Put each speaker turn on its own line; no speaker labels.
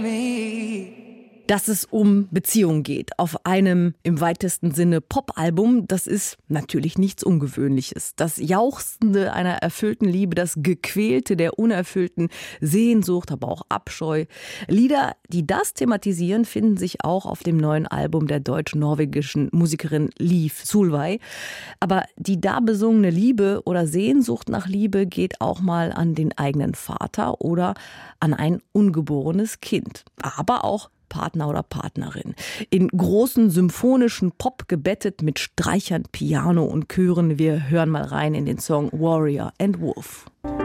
Dass es um Beziehungen geht auf einem im weitesten Sinne Popalbum, das ist natürlich nichts Ungewöhnliches. Das Jauchzende einer erfüllten Liebe, das Gequälte der unerfüllten Sehnsucht, aber auch Abscheu. Lieder, die das thematisieren, finden sich auch auf dem neuen Album der deutsch-norwegischen Musikerin Liv Solveig. Aber die da besungene Liebe oder Sehnsucht nach Liebe geht auch mal an den eigenen Vater oder an ein ungeborenes Kind. Aber auch Partner oder Partnerin. In großen symphonischen Pop gebettet mit Streichern, Piano und Chören. Wir hören mal rein in den Song Warrior and Wolf.